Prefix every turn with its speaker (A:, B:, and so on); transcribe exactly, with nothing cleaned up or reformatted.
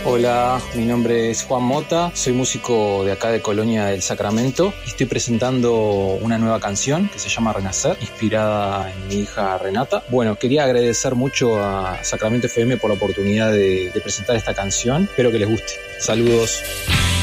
A: Hola, mi nombre es Juan Mota, soy músico de acá de Colonia del Sacramento y estoy presentando una nueva canción que se llama Renacer, inspirada en mi hija Renata. Bueno, quería agradecer mucho a Sacramento F M por la oportunidad de, de presentar esta canción, espero que les guste. Saludos.